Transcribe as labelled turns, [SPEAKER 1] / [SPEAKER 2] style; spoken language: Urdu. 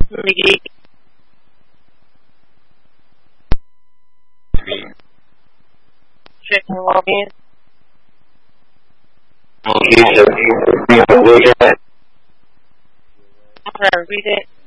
[SPEAKER 1] Let me get check and log in. I'm trying to read that.